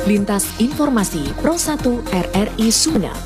Lintas Informasi Pro 1 RRI Sumeneb.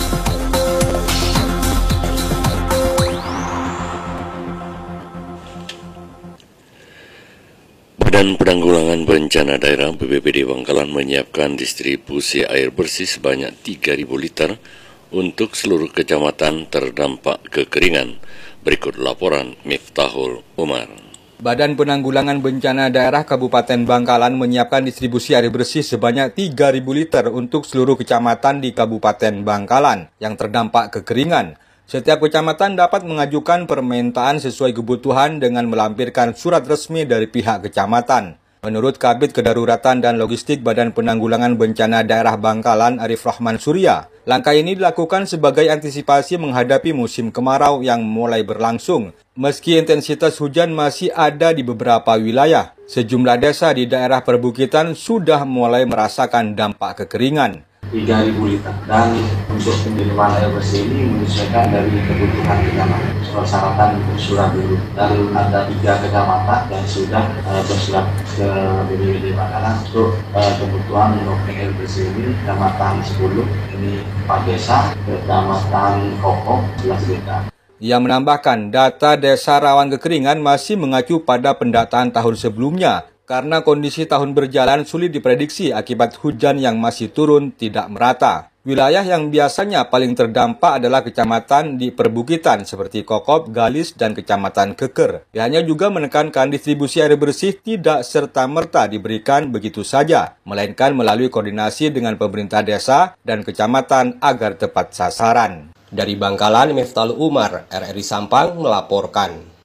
Badan Penanggulangan Bencana Daerah BPBD Bangkalan menyiapkan distribusi air bersih sebanyak 3.000 liter untuk seluruh kecamatan terdampak kekeringan. Berikut laporan Miftahul Umar. Badan Penanggulangan Bencana Daerah Kabupaten Bangkalan menyiapkan distribusi air bersih sebanyak 3.000 liter untuk seluruh kecamatan di Kabupaten Bangkalan yang terdampak kekeringan. Setiap kecamatan dapat mengajukan permintaan sesuai kebutuhan dengan melampirkan surat resmi dari pihak kecamatan. Menurut Kabid Kedaruratan dan Logistik Badan Penanggulangan Bencana Daerah Bangkalan, Arif Rahman Surya, langkah ini dilakukan sebagai antisipasi menghadapi musim kemarau yang mulai berlangsung. Meski intensitas hujan masih ada di beberapa wilayah, sejumlah desa di daerah perbukitan sudah mulai merasakan dampak kekeringan. 3.000 liter, dan untuk pengiriman air bersih ini menyesuaikan dari kebutuhan kecamatan. Persyaratan bersurat dulu, dan ada 3 kecamatan yang sudah bersurat ke BPBD Bangkalan untuk kebutuhan untuk air bersih ini. Kecamatan 10 ini 4 desa, kecamatan Kokok 11 desa. Ia menambahkan data desa rawan kekeringan masih mengacu pada pendataan tahun sebelumnya, karena kondisi tahun berjalan sulit diprediksi akibat hujan yang masih turun tidak merata. Wilayah yang biasanya paling terdampak adalah kecamatan di perbukitan seperti Kokop, Galis, dan kecamatan Keker. Pihaknya juga menekankan distribusi air bersih tidak serta-merta diberikan begitu saja, melainkan melalui koordinasi dengan pemerintah desa dan kecamatan agar tepat sasaran. Dari Bangkalan, Miftahul Umar, RRI Sampang melaporkan.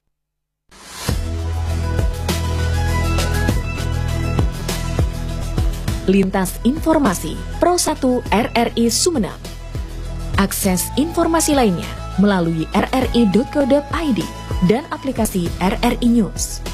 Lintas Informasi Pro 1 RRI Sumeneb. Akses informasi lainnya melalui rri.co.id dan aplikasi RRI News.